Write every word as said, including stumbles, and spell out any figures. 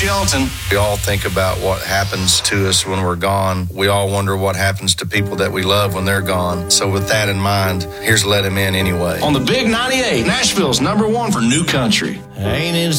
Shelton. We all think about what happens to us when we're gone. We all wonder what happens to people that we love when they're gone. So with that in mind, here's Let Him In Anyway. On the Big ninety-eight, Nashville's number one for new country. Ain't it